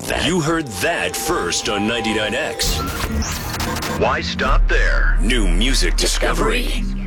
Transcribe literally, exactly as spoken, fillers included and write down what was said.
that. You heard that first on ninety-nine X. Why stop there? New music discovery.